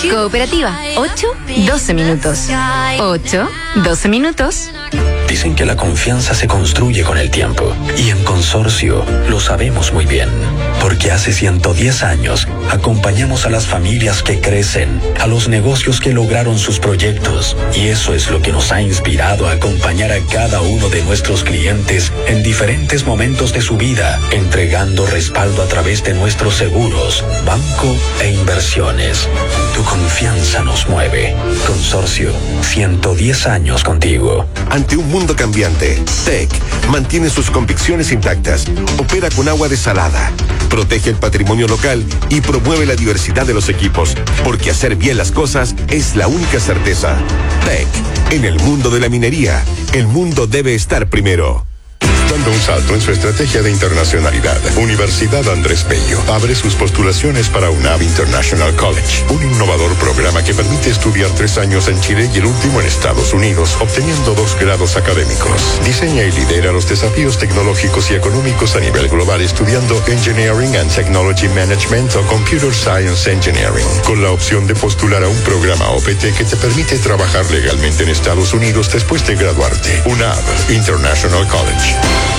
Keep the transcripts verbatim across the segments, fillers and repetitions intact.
Cooperativa, ocho, doce minutos. ocho, doce minutos. Dicen que la confianza se construye con el tiempo, y en Consorcio lo sabemos muy bien, porque hace ciento diez años acompañamos a las familias que crecen, a los negocios que lograron sus proyectos, y eso es lo que nos ha inspirado a acompañar a cada uno de nuestros clientes en diferentes momentos de su vida, entregando respaldo a través de nuestros seguros, banco e inversiones. Tu confianza nos mueve. Consorcio, ciento diez años contigo. Ante un mundo cambiante, T E C mantiene sus convicciones intactas, opera con agua desalada, protege el patrimonio local y promueve la diversidad de los equipos, porque hacer bien las cosas es la única certeza. T E C, en el mundo de la minería, el mundo debe estar primero. Dando un salto en su estrategia de internacionalidad, Universidad Andrés Bello abre sus postulaciones para UNAV International College, un innovador programa que permite estudiar tres años en Chile y el último en Estados Unidos, obteniendo dos grados académicos. Diseña y lidera los desafíos tecnológicos y económicos a nivel global estudiando Engineering and Technology Management o Computer Science Engineering, con la opción de postular a un programa O P T que te permite trabajar legalmente en Estados Unidos después de graduarte. UNAV International College.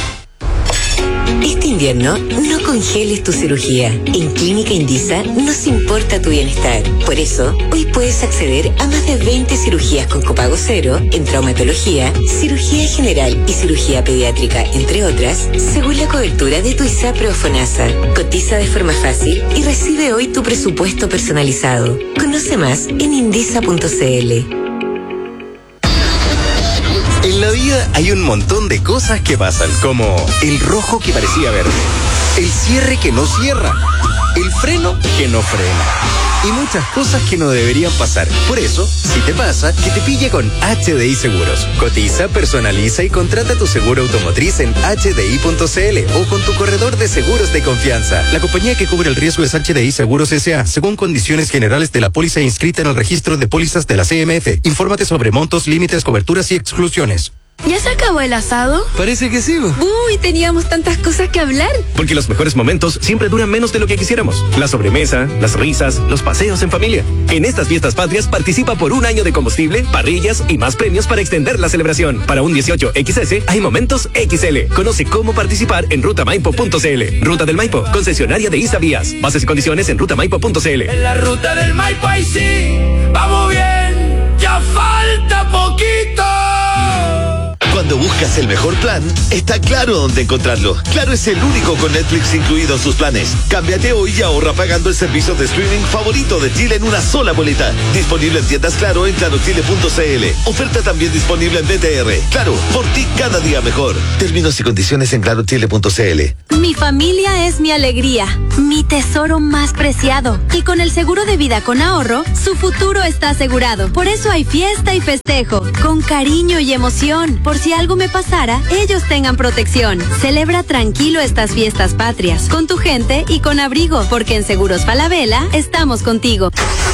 Este invierno, no congeles tu cirugía. En Clínica Indisa nos importa tu bienestar. Por eso, hoy puedes acceder a más de veinte cirugías con copago cero en traumatología, cirugía general y cirugía pediátrica, entre otras, según la cobertura de tu ISAPRE o FONASA. Cotiza de forma fácil y recibe hoy tu presupuesto personalizado. Conoce más en indisa punto c l. En la vida hay un montón de cosas que pasan, como el rojo que parecía verde, el cierre que no cierra, el freno que no frena, y muchas cosas que no deberían pasar. Por eso, si te pasa, que te pille con H D I Seguros. Cotiza, personaliza y contrata tu seguro automotriz en h d i punto c l o con tu corredor de seguros de confianza. La compañía que cubre el riesgo es H D I Seguros S A, según condiciones generales de la póliza inscrita en el registro de pólizas de la C M F. Infórmate sobre montos, límites, coberturas y exclusiones. ¿Ya se acabó el asado? Parece que sí. Uy, teníamos tantas cosas que hablar. Porque los mejores momentos siempre duran menos de lo que quisiéramos. La sobremesa, las risas, los paseos en familia. En estas fiestas patrias participa por un año de combustible, parrillas y más premios para extender la celebración. Para un dieciocho equis ese hay momentos equis ele. Conoce cómo participar en ruta maipo punto c l. Ruta del Maipo, concesionaria de ISA Vías. Bases y condiciones en ruta maipo punto c l. En la ruta del Maipo ahí sí, vamos bien, ya falta poquito. Cuando buscas el mejor plan, está Claro dónde encontrarlo. Claro es el único con Netflix incluido en sus planes. Cámbiate hoy y ahorra pagando el servicio de streaming favorito de Chile en una sola boleta. Disponible en tiendas Claro en claro chile punto c l. Oferta también disponible en B T R. Claro, por ti cada día mejor. Términos y condiciones en claro chile punto c l. Mi familia es mi alegría, mi tesoro más preciado. Y con el seguro de vida con ahorro, su futuro está asegurado. Por eso hay fiesta y festejo, con cariño y emoción. Por si algo me pasara, ellos tengan protección. Celebra tranquilo estas fiestas patrias, con tu gente y con abrigo, porque en Seguros Falabella estamos contigo.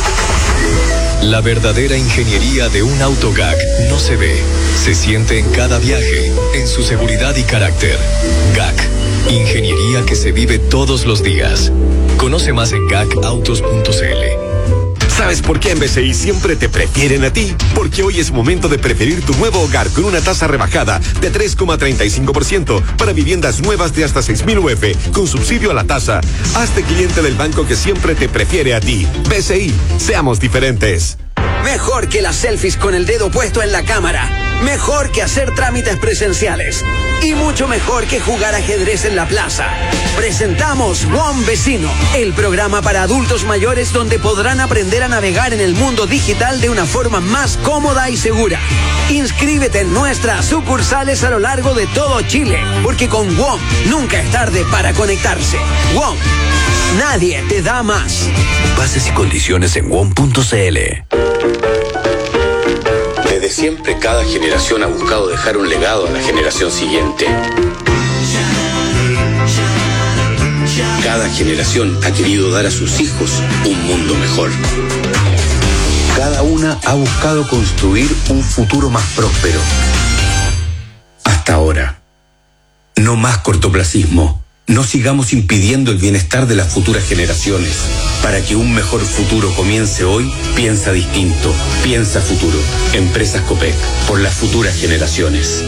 La verdadera ingeniería de un auto G A C no se ve, se siente en cada viaje, en su seguridad y carácter. G A C, ingeniería que se vive todos los días. Conoce más en gacautos punto c l. ¿Sabes por qué en B C I siempre te prefieren a ti? Porque hoy es momento de preferir tu nuevo hogar con una tasa rebajada de tres coma treinta y cinco por ciento para viviendas nuevas de hasta seis mil U F con subsidio a la tasa. Hazte cliente del banco que siempre te prefiere a ti. B C I, seamos diferentes. Mejor que las selfies con el dedo puesto en la cámara. Mejor que hacer trámites presenciales. Y mucho mejor que jugar ajedrez en la plaza. Presentamos WOM Vecino, el programa para adultos mayores donde podrán aprender a navegar en el mundo digital de una forma más cómoda y segura. Inscríbete en nuestras sucursales a lo largo de todo Chile, porque con WOM nunca es tarde para conectarse. WOM, nadie te da más. Bases y condiciones en wom punto c l. Desde siempre, cada generación ha buscado dejar un legado a la generación siguiente. Cada generación ha querido dar a sus hijos un mundo mejor. Cada una ha buscado construir un futuro más próspero. Hasta ahora. No más cortoplacismo, No sigamos impidiendo el bienestar de las futuras generaciones. Para que un mejor futuro comience hoy, piensa distinto, piensa futuro. Empresas Copec, por las futuras generaciones.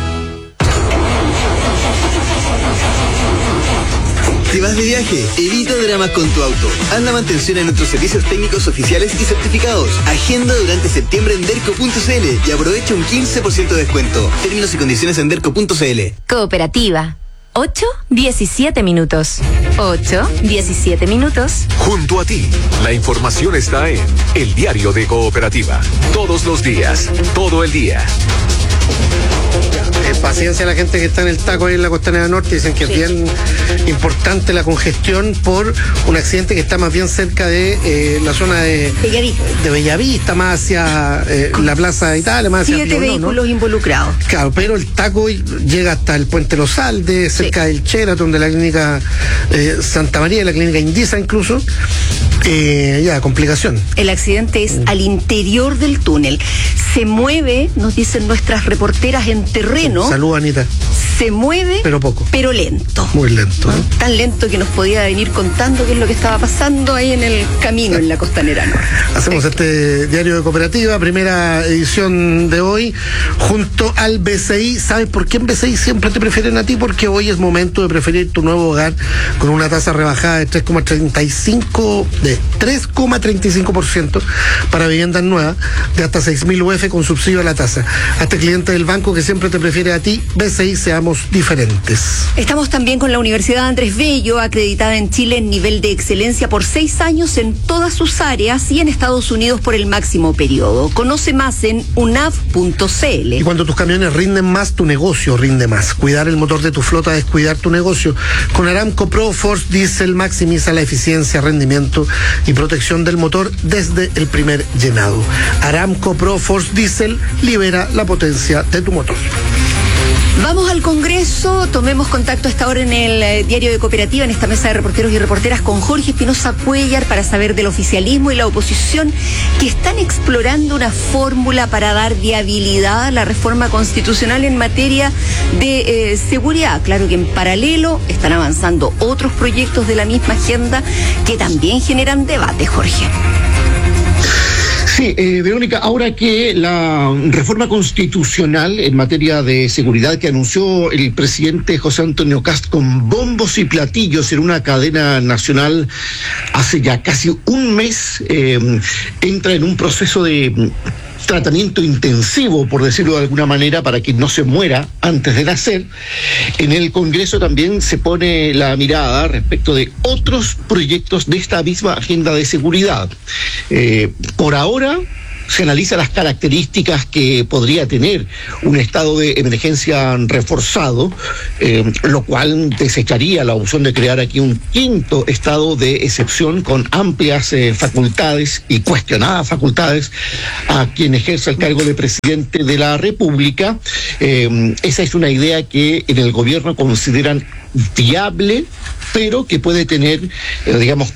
¿Te vas de viaje? Evita dramas con tu auto. Haz la mantención en nuestros servicios técnicos oficiales y certificados. Agenda durante septiembre en derco punto c l y aprovecha un quince por ciento de descuento. Términos y condiciones en derco punto c l. Cooperativa. ocho, diecisiete minutos. ocho, diecisiete minutos. Junto a ti, la información está en El Diario de Cooperativa. Todos los días, todo el día. Eh, paciencia a la gente que está en el taco ahí en la Costanera Norte. Dicen que sí. Es bien importante la congestión por un accidente que está más bien cerca de eh, la zona de Bellavista, de Bellavista más hacia eh, la Plaza de Italia, más hacia siete Pío, vehículos ¿no? involucrados. Claro, pero el taco llega hasta el Puente Los Aldes, cerca sí. del Sheraton, de la clínica eh, Santa María, de la clínica Indisa incluso. Eh, ya, complicación. El accidente es al interior del túnel. Se mueve, nos dicen nuestras reporteras en terreno. Salud, Anita. Se mueve, pero poco. Pero lento. Muy lento. ¿No? Tan lento que nos podía venir contando qué es lo que estaba pasando ahí en el camino, en la Costanera Norte. Hacemos sí. este diario de cooperativa, primera edición de hoy, junto al B C I. ¿Sabes por qué en B C I siempre te prefieren a ti? Porque hoy es momento de preferir tu nuevo hogar con una tasa rebajada de tres coma treinta y cinco de tres coma treinta y cinco por ciento para viviendas nuevas de hasta seis mil U F con subsidio a la tasa. A este cliente del banco que siempre te prefiere a ti, B C I, seamos diferentes. Estamos también con la Universidad Andrés Bello, acreditada en Chile en nivel de excelencia por seis años en todas sus áreas y en Estados Unidos por el máximo periodo. Conoce más en u n a v punto c l. Y cuando tus camiones rinden más, tu negocio rinde más. Cuidar el motor de tu flota es cuidar tu negocio. Con Aramco Pro Force Diesel maximiza la eficiencia, rendimiento y protección del motor desde el primer llenado. Aramco Pro Force Diesel libera la potencia de tu motor. Vamos al Congreso, tomemos contacto a esta hora en el eh, Diario de Cooperativa, en esta mesa de reporteros y reporteras con Jorge Espinosa Cuellar para saber del oficialismo y la oposición que están explorando una fórmula para dar viabilidad a la reforma constitucional en materia de eh, seguridad. Claro que en paralelo están avanzando otros proyectos de la misma agenda que también generan debate, Jorge. Sí, eh, Verónica, ahora que la reforma constitucional en materia de seguridad que anunció el presidente José Antonio Kast con bombos y platillos en una cadena nacional hace ya casi un mes, eh, entra en un proceso de tratamiento intensivo, por decirlo de alguna manera, para que no se muera antes de nacer. En el Congreso también se pone la mirada respecto de otros proyectos de esta misma agenda de seguridad. Eh, por ahora se analizan las características que podría tener un estado de emergencia reforzado, eh, lo cual desecharía la opción de crear aquí un quinto estado de excepción con amplias eh, facultades y cuestionadas facultades a quien ejerza el cargo de presidente de la República. Eh, esa es una idea que en el gobierno consideran viable, pero que puede tener, eh, digamos,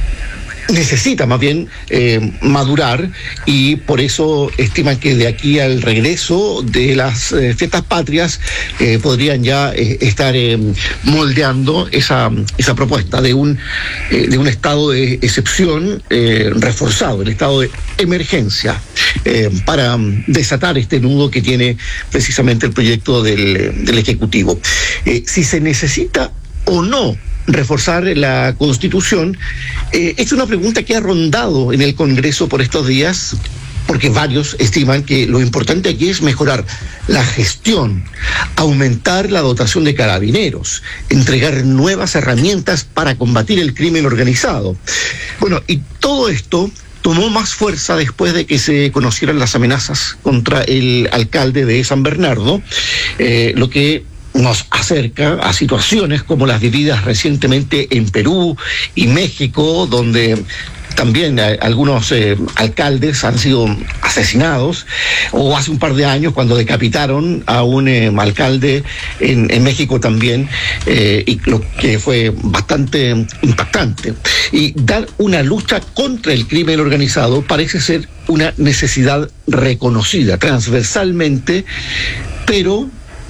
necesita más bien eh, madurar, y por eso estiman que de aquí al regreso de las eh, fiestas patrias eh, podrían ya eh, estar eh, moldeando esa esa propuesta de un eh, de un estado de excepción eh, reforzado, el estado de emergencia, eh, para desatar este nudo que tiene precisamente el proyecto del, del Ejecutivo. Eh, si se necesita o no reforzar la Constitución, eh, es una pregunta que ha rondado en el Congreso por estos días, porque varios estiman que lo importante aquí es mejorar la gestión, aumentar la dotación de carabineros, entregar nuevas herramientas para combatir el crimen organizado. Bueno, y todo esto tomó más fuerza después de que se conocieran las amenazas contra el alcalde de San Bernardo, eh, lo que nos acerca a situaciones como las vividas recientemente en Perú y México, donde también eh, algunos eh, alcaldes han sido asesinados, o hace un par de años cuando decapitaron a un eh, alcalde en, en México también, eh, y lo que fue bastante impactante. Y dar una lucha contra el crimen organizado parece ser una necesidad reconocida transversalmente, pero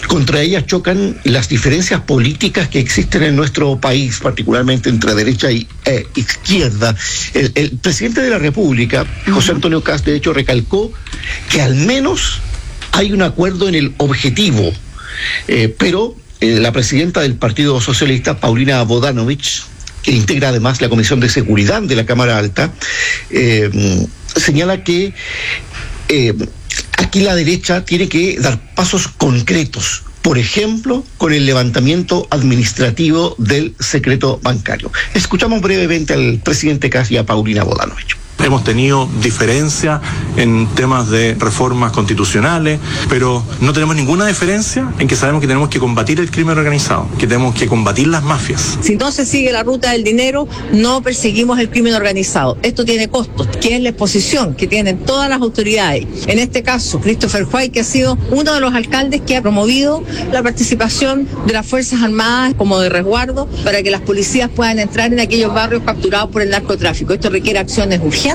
contra ellas chocan las diferencias políticas que existen en nuestro país, particularmente entre derecha y eh, izquierda. El, el presidente de la República, José Antonio Kast, de hecho, recalcó que al menos hay un acuerdo en el objetivo, eh, pero eh, la presidenta del Partido Socialista, Paulina Bodanovich, que integra además la Comisión de Seguridad de la Cámara Alta, eh, señala que eh, aquí la derecha tiene que dar pasos concretos, por ejemplo, con el levantamiento administrativo del secreto bancario. Escuchamos brevemente al presidente Kast y a Paulina Bodanovich. Hemos tenido diferencia en temas de reformas constitucionales, pero no tenemos ninguna diferencia en que sabemos que tenemos que combatir el crimen organizado, que tenemos que combatir las mafias. Si no se sigue la ruta del dinero, no perseguimos el crimen organizado. Esto tiene costos, que es la exposición que tienen todas las autoridades. En este caso, Christopher White, que ha sido uno de los alcaldes que ha promovido la participación de las Fuerzas Armadas como de resguardo para que las policías puedan entrar en aquellos barrios capturados por el narcotráfico. Esto requiere acciones urgentes.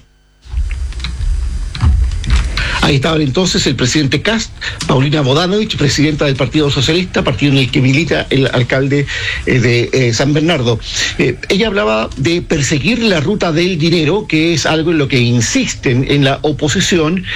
Ahí estaba entonces el presidente Kast, Paulina Bodanovich, presidenta del Partido Socialista, partido en el que milita el alcalde eh, de eh, San Bernardo. Eh, ella hablaba de perseguir la ruta del dinero, que es algo en lo que insisten en la oposición,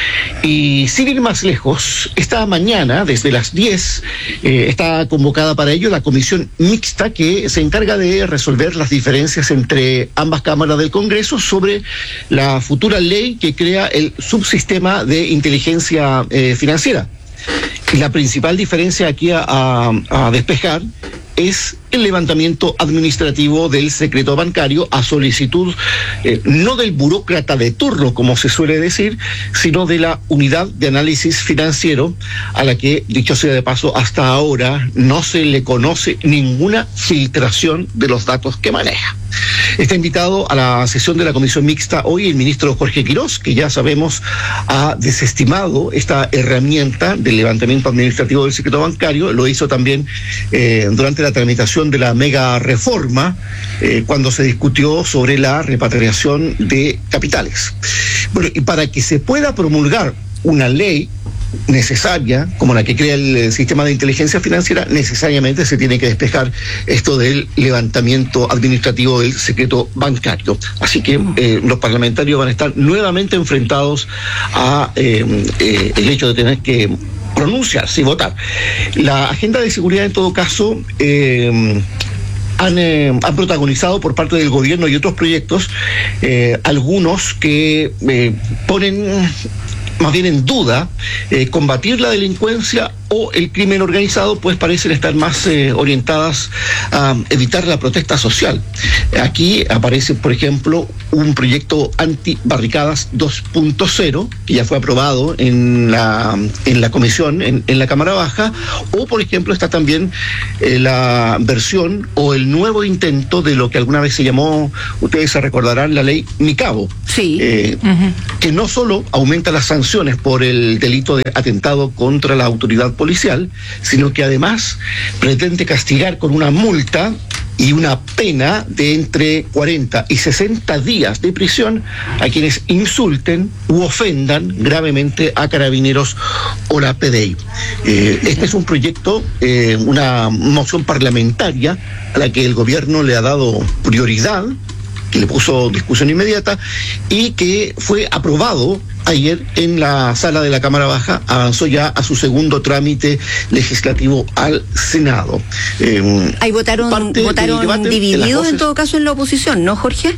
y sin ir más lejos, esta mañana, desde las diez, eh, está convocada para ello la comisión mixta que se encarga de resolver las diferencias entre ambas cámaras del Congreso sobre la futura ley que crea el subsistema de inteligencia eh, financiera. Y la principal diferencia aquí a, a, a despejar es el levantamiento administrativo del secreto bancario a solicitud eh, no del burócrata de turno, como se suele decir, sino de la unidad de análisis financiero, a la que, dicho sea de paso, hasta ahora no se le conoce ninguna filtración de los datos que maneja. Está invitado a la sesión de la comisión mixta hoy el ministro Jorge Quirós, que ya sabemos ha desestimado esta herramienta del levantamiento administrativo del secreto bancario. Lo hizo también eh, durante la tramitación de la mega reforma, eh, cuando se discutió sobre la repatriación de capitales. Bueno, y para que se pueda promulgar una ley necesaria, como la que crea el sistema de inteligencia financiera, necesariamente se tiene que despejar esto del levantamiento administrativo del secreto bancario. Así que eh, los parlamentarios van a estar nuevamente enfrentados a eh, eh, el hecho de tener que pronunciarse y votar. La agenda de seguridad, en todo caso, eh, han, eh, han protagonizado por parte del gobierno y otros proyectos, eh, algunos que eh, ponen más bien en duda eh, combatir la delincuencia o el crimen organizado, pues parecen estar más eh, orientadas a evitar la protesta social. Aquí aparece, por ejemplo, un proyecto antibarricadas dos punto cero, que ya fue aprobado en la, en la comisión, en, en la Cámara Baja, o por ejemplo está también eh, la versión o el nuevo intento de lo que alguna vez se llamó, ustedes se recordarán, la ley Micabo, sí. eh, uh-huh. que no solo aumenta las sanciones por el delito de atentado contra la autoridad policial, sino que además pretende castigar con una multa y una pena de entre cuarenta y sesenta días de prisión a quienes insulten u ofendan gravemente a carabineros o la P D I. Eh, este es un proyecto, eh, una moción parlamentaria a la que el gobierno le ha dado prioridad, que le puso discusión inmediata y que fue aprobado ayer en la sala de la Cámara Baja. Avanzó ya a su segundo trámite legislativo al Senado. Eh, Ahí votaron, votaron divididos en todo caso en la oposición, ¿no, Jorge?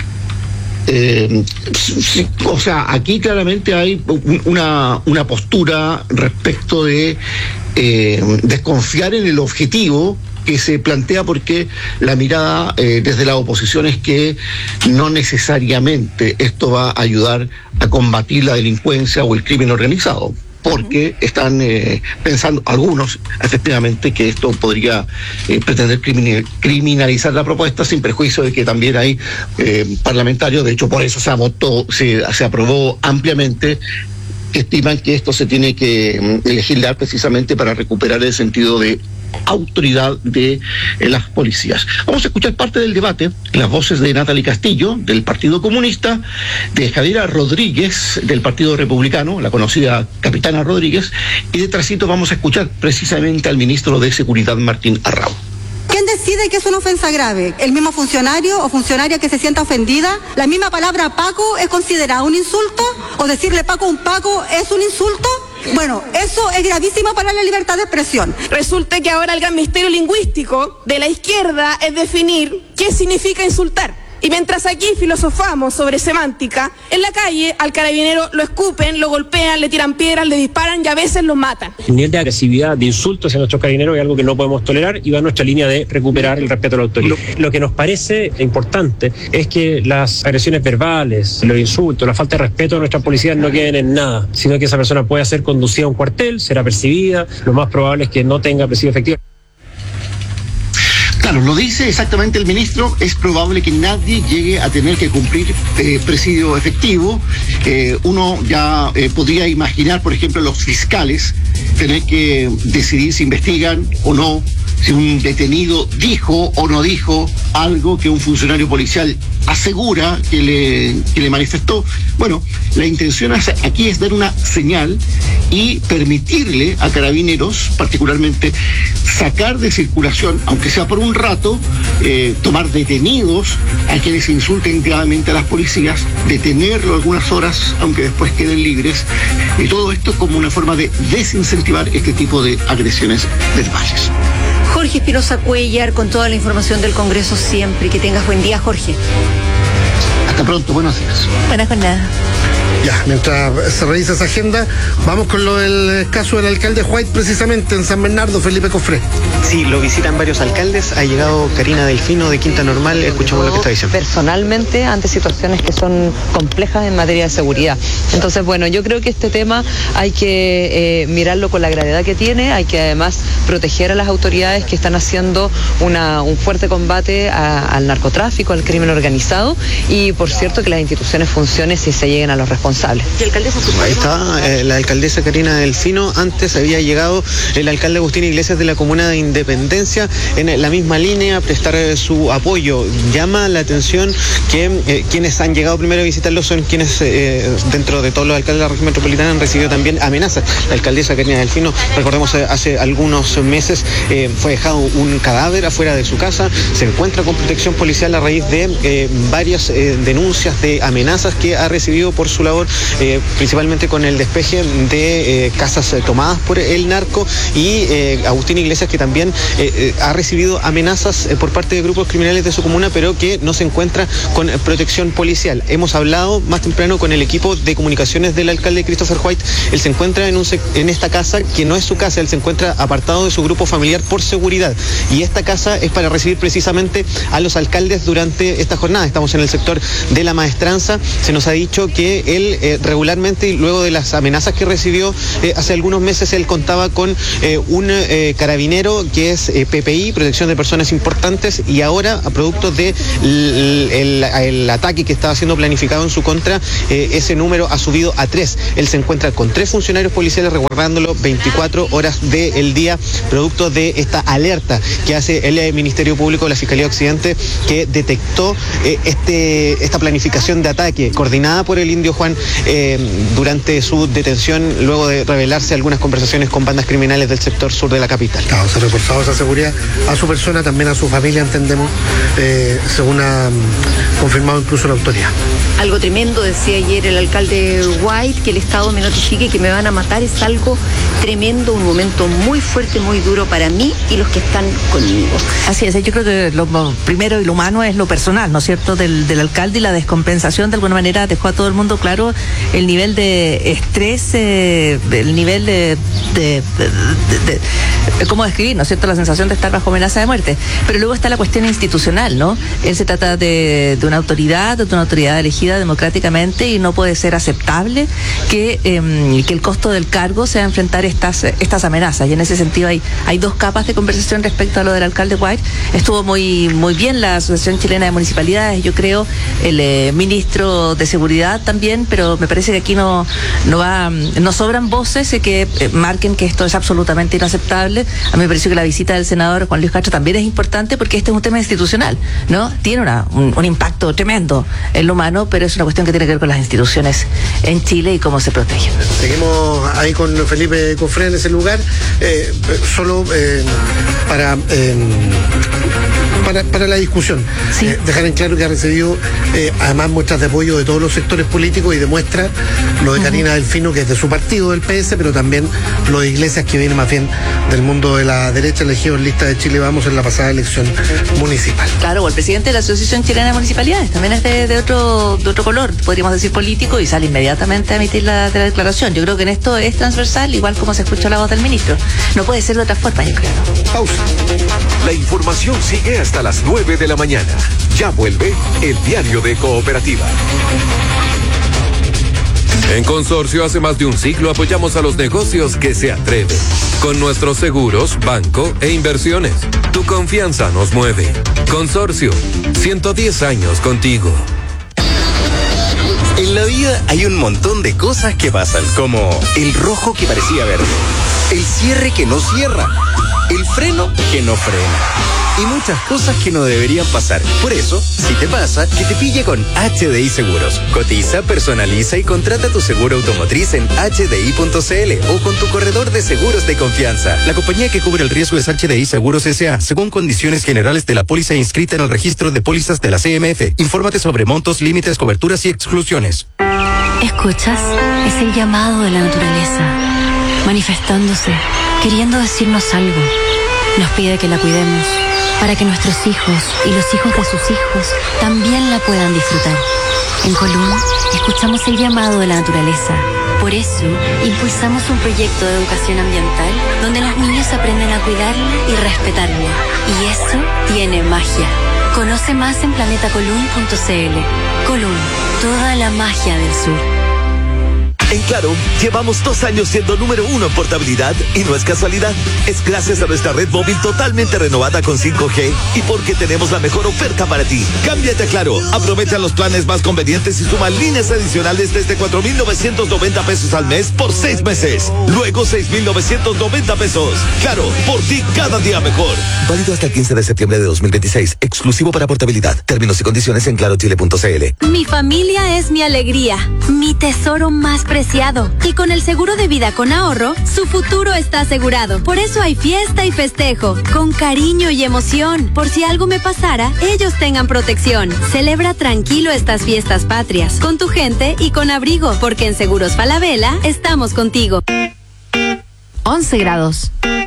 Eh, sí, o sea, aquí claramente hay una, una postura respecto de eh, desconfiar en el objetivo que se plantea, porque la mirada eh, desde la oposición es que no necesariamente esto va a ayudar a combatir la delincuencia o el crimen organizado, porque están eh, pensando algunos efectivamente que esto podría eh, pretender criminal, criminalizar la propuesta, sin perjuicio de que también hay eh, parlamentarios, de hecho por eso se votó, se, se aprobó ampliamente que estiman que esto se tiene que mm, legislar precisamente para recuperar el sentido de autoridad de eh, las policías. Vamos a escuchar parte del debate, las voces de Natalie Castillo, del Partido Comunista, de Javiera Rodríguez, del Partido Republicano, la conocida Capitana Rodríguez, y de trasito vamos a escuchar precisamente al ministro de Seguridad, Martín Arrau. ¿Quién decide que es una ofensa grave? ¿El mismo funcionario o funcionaria que se sienta ofendida? ¿La misma palabra Paco es considerada un insulto? ¿O decirle Paco a un Paco es un insulto? Bueno, eso es gravísimo para la libertad de expresión. Resulta que ahora el gran misterio lingüístico de la izquierda es definir qué significa insultar. Y mientras aquí filosofamos sobre semántica, en la calle al carabinero lo escupen, lo golpean, le tiran piedras, le disparan y a veces lo matan. El nivel de agresividad, de insultos hacia nuestros carabineros es algo que no podemos tolerar y va en nuestra línea de recuperar el respeto a la autoridad. Lo, lo que nos parece importante es que las agresiones verbales, los insultos, la falta de respeto a nuestra policía no queden en nada, sino que esa persona pueda ser conducida a un cuartel, será percibida, lo más probable es que no tenga presidio efectivo. Claro, lo dice exactamente el ministro, es probable que nadie llegue a tener que cumplir eh, presidio efectivo. Eh, uno ya eh, podría imaginar, por ejemplo, los fiscales tener que decidir si investigan o no, si un detenido dijo o no dijo algo que un funcionario policial asegura que le, que le manifestó. Bueno, la intención aquí es dar una señal y permitirle a carabineros, particularmente, sacar de circulación, aunque sea por un rato, eh, tomar detenidos a quienes insulten gravemente a las policías, detenerlo algunas horas, aunque después queden libres, y todo esto como una forma de desincentivar este tipo de agresiones verbales. Jorge Espinosa Cuellar, con toda la información del Congreso siempre. Que tengas buen día, Jorge. Hasta pronto, buenos días. Buena jornada. Ya, mientras se revisa esa agenda, vamos con lo del caso del alcalde White, precisamente en San Bernardo, Felipe Cofré. Sí, lo visitan varios alcaldes, ha llegado Karina Delfino de Quinta Normal, escuchamos lo que está diciendo. Personalmente, ante situaciones que son complejas en materia de seguridad. Entonces, bueno, yo creo que este tema hay que eh, mirarlo con la gravedad que tiene, hay que además proteger a las autoridades que están haciendo una, un fuerte combate a, al narcotráfico, al crimen organizado, y por cierto que las instituciones funcionen si se lleguen a los responsables. ¿Y alcaldesa? Ahí está eh, la alcaldesa Karina Delfino. Antes había llegado el alcalde Agustín Iglesias de la comuna de Independencia en la misma línea a prestar eh, su apoyo. Llama la atención que eh, quienes han llegado primero a visitarlo son quienes eh, dentro de todos los alcaldes de la región metropolitana han recibido también amenazas. La alcaldesa Karina Delfino, recordemos, eh, hace algunos meses eh, fue dejado un cadáver afuera de su casa, se encuentra con protección policial a raíz de eh, varias eh, denuncias de amenazas que ha recibido por su labor, eh, principalmente con el despeje de eh, casas eh, tomadas por el narco, y eh, Agustín Iglesias, que también eh, eh, ha recibido amenazas eh, por parte de grupos criminales de su comuna, pero que no se encuentra con eh, protección policial. Hemos hablado más temprano con el equipo de comunicaciones del alcalde Christopher White. Él se encuentra en, un sec- en esta casa, que no es su casa, él se encuentra apartado de su grupo familiar por seguridad, y esta casa es para recibir precisamente a los alcaldes durante esta jornada. Estamos en el sector de la Maestranza. Se nos ha dicho que él eh, regularmente, y luego de las amenazas que recibió eh, hace algunos meses, él contaba con eh, un eh, carabinero que es eh, P P I, Protección de Personas Importantes, y ahora, a producto del de el, el ataque que estaba siendo planificado en su contra, eh, ese número ha subido a tres. Él se encuentra con tres funcionarios policiales resguardándolo veinticuatro horas del día, producto de esta alerta que hace el eh, Ministerio Público de la Fiscalía Occidente, que detectó eh, este, esta planificación de ataque coordinada por el Indio Juan eh, durante su detención, luego de revelarse algunas conversaciones con bandas criminales del sector sur de la capital. Claro, se ha reforzado esa seguridad a su persona, también a su familia, entendemos, eh, según ha um, confirmado incluso la autoridad. Algo tremendo, decía ayer el alcalde White, que el Estado me notifique que me van a matar, es algo tremendo, un momento muy fuerte, muy duro para mí y los que están conmigo. Así es, yo creo que lo primero y lo humano es lo personal, ¿no es cierto?, del, del alcalde, y la descompensación de alguna manera dejó a todo el mundo claro el nivel de estrés, eh, el nivel de, de, de, de, de cómo describir, ¿no es cierto?, la sensación de estar bajo amenaza de muerte. Pero luego está la cuestión institucional, ¿no? Él se trata de, de una autoridad, de una autoridad elegida democráticamente, y no puede ser aceptable que, eh, que el costo del cargo sea enfrentar estas, estas amenazas. Y en ese sentido hay, hay dos capas de conversación respecto a lo del alcalde White. Estuvo muy, muy bien la Asociación Chilena de Municipalidades, yo creo, el eh, ministro de Seguridad también, pero me parece que aquí no no va no sobran voces que eh, marquen que esto es absolutamente inaceptable. A mí me pareció que la visita del senador Juan Luis Castro también es importante porque este es un tema institucional, ¿no? Tiene una, un, un impacto tremendo en lo humano, pero es una cuestión que tiene que ver con las instituciones en Chile y cómo se protegen. Seguimos ahí con Felipe Cofré en ese lugar, eh, solo eh, para... Eh, Para, para la discusión. Sí. Eh, dejar en claro que ha recibido eh, además muestras de apoyo de todos los sectores políticos y demuestra lo de Karina uh-huh. Delfino, que es de su partido, del P S, pero también lo de Iglesias, que viene más bien del mundo de la derecha, elegido en lista de Chile Vamos en la pasada elección municipal. Claro, o el presidente de la Asociación Chilena de Municipalidades también es de, de otro de otro color, podríamos decir político, y sale inmediatamente a emitir la, la declaración. Yo creo que en esto es transversal, igual como se escuchó la voz del ministro. No puede ser de otra forma, yo creo. Pausa. La información sigue hasta las nueve de la mañana. Ya vuelve el diario de Cooperativa. En Consorcio hace más de un siglo apoyamos a los negocios que se atreven. Con nuestros seguros, banco e inversiones. Tu confianza nos mueve. Consorcio, ciento diez años contigo. En la vida hay un montón de cosas que pasan, como el rojo que parecía verde, el cierre que no cierra, el freno que no frena. Y muchas cosas que no deberían pasar. Por eso, si te pasa, que te pille con H D I Seguros. Cotiza, personaliza y contrata tu seguro automotriz en H D I punto C L o con tu corredor de seguros de confianza. La compañía que cubre el riesgo es H D I Seguros S A, según condiciones generales de la póliza inscrita en el registro de pólizas de la C M F. Infórmate sobre montos, límites, coberturas y exclusiones. ¿Escuchas? Es el llamado de la naturaleza, manifestándose, queriendo decirnos algo. Nos pide que la cuidemos, para que nuestros hijos y los hijos de sus hijos también la puedan disfrutar. En Colún, escuchamos el llamado de la naturaleza. Por eso, impulsamos un proyecto de educación ambiental donde los niños aprenden a cuidarla y respetarla. Y eso tiene magia. Conoce más en planeta colún punto c l. Colún, toda la magia del sur. En Claro, llevamos dos años siendo número uno en portabilidad y no es casualidad. Es gracias a nuestra red móvil totalmente renovada con cinco G y porque tenemos la mejor oferta para ti. Cámbiate a Claro, aprovecha los planes más convenientes y suma líneas adicionales desde cuatro mil novecientos noventa pesos al mes por seis meses. Luego seis mil novecientos noventa pesos. Claro, por ti cada día mejor. Válido hasta el quince de septiembre de dos mil veintiséis. Exclusivo para portabilidad. Términos y condiciones en claro chile punto c l. Mi familia es mi alegría, mi tesoro más preciado. Y con el seguro de vida con ahorro, su futuro está asegurado. Por eso hay fiesta y festejo, con cariño y emoción. Por si algo me pasara, ellos tengan protección. Celebra tranquilo estas fiestas patrias, con tu gente y con abrigo, porque en Seguros Falabella estamos contigo. once grados.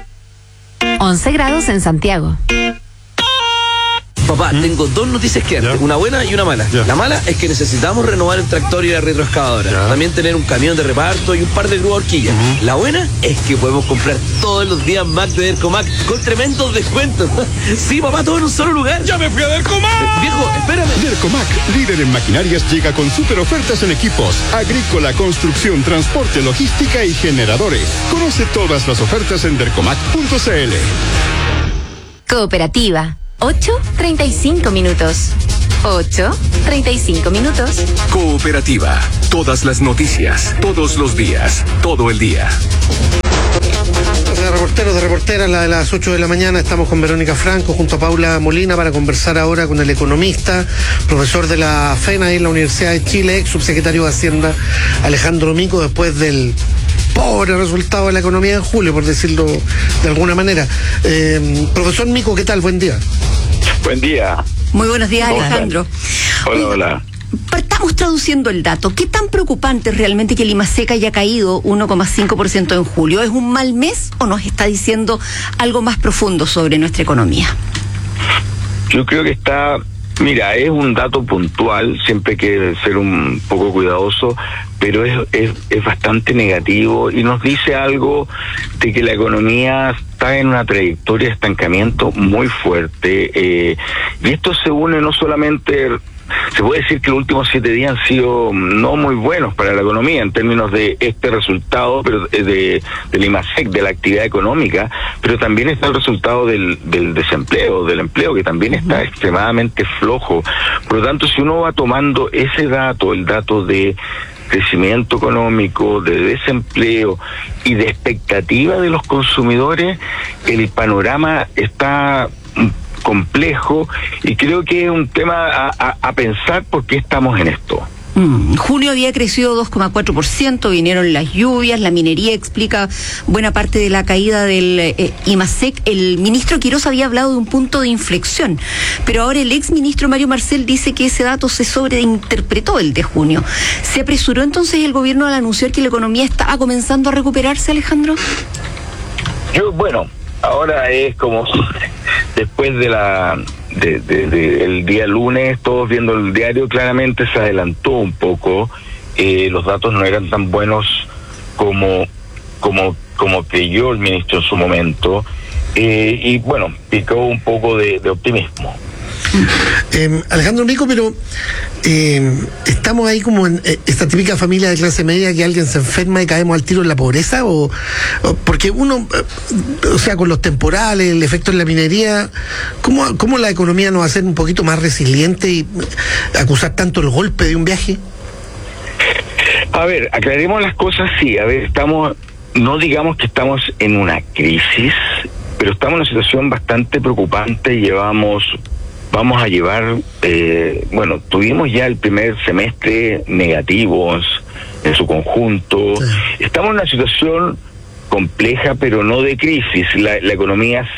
once grados en Santiago. Papá, ¿Mm? tengo dos noticias que darte, una buena y una mala. Ya. La mala es que necesitamos renovar el tractor y la retroexcavadora. Ya. También tener un camión de reparto y un par de grúas horquillas. Uh-huh. La buena es que podemos comprar todos los días Mac de Dercomac con tremendos descuentos. Sí, papá, todo en un solo lugar. ¡Ya me fui a Dercomac! Eh, viejo, espérame. Dercomac, líder en maquinarias, llega con super ofertas en equipos agrícola, construcción, transporte, logística y generadores. Conoce todas las ofertas en dercomac punto c l. Cooperativa. ocho treinta y cinco minutos. ocho treinta y cinco minutos. Cooperativa. Todas las noticias, todos los días, todo el día. De reporteros, de reporteras, la de las ocho de la mañana, estamos con Verónica Franco junto a Paula Molina para conversar ahora con el economista, profesor de la FENA y en la Universidad de Chile, ex subsecretario de Hacienda, Alejandro Mico, después del pobre resultado de la economía en julio, por decirlo de alguna manera. Eh, profesor Mico, ¿qué tal? Buen día. Buen día. Muy buenos días, Alejandro. Hola, hola. Partamos traduciendo el dato. ¿Qué tan preocupante es realmente que el IMASEC haya caído uno coma cinco por ciento en julio? ¿Es un mal mes o nos está diciendo algo más profundo sobre nuestra economía? Yo creo que está... Mira, es un dato puntual, siempre hay que ser un poco cuidadoso, pero es, es, es bastante negativo y nos dice algo de que la economía está en una trayectoria de estancamiento muy fuerte, eh, y esto se une no solamente... Se puede decir que los últimos siete días han sido no muy buenos para la economía en términos de este resultado, pero de del IMASEC, de la actividad económica, pero también está el resultado del, del desempleo, del empleo, que también está extremadamente flojo. Por lo tanto, si uno va tomando ese dato, el dato de crecimiento económico, de desempleo y de expectativa de los consumidores, el panorama está complejo y creo que es un tema a, a, a pensar por qué estamos en esto. Mm. Junio había crecido dos coma cuatro por ciento, vinieron las lluvias, la minería explica buena parte de la caída del eh, IMASEC. El ministro Quirós había hablado de un punto de inflexión, pero ahora el ex ministro Mario Marcel dice que ese dato se sobreinterpretó el de junio. ¿Se apresuró entonces el gobierno al anunciar que la economía estaba comenzando a recuperarse, Alejandro? Yo, bueno, ahora es como después de la de, de, de el día lunes, todos viendo el diario, claramente se adelantó un poco, eh, los datos no eran tan buenos como como como creyó el ministro en su momento, eh, y bueno, picó un poco de, de optimismo. Eh, Alejandro Mico, pero eh, estamos ahí como en eh, esta típica familia de clase media que alguien se enferma y caemos al tiro en la pobreza, o, o porque uno, eh, o sea, con los temporales, el efecto en la minería, ¿cómo, cómo la economía nos va a hacer un poquito más resiliente y acusar tanto el golpe de un viaje? A ver, aclaremos las cosas, sí, a ver, estamos, no digamos que estamos en una crisis, pero estamos en una situación bastante preocupante. Llevamos Vamos a llevar, eh, bueno, tuvimos ya el primer semestre negativos en su conjunto. Sí. Estamos en una situación compleja, pero no de crisis. La, la economía,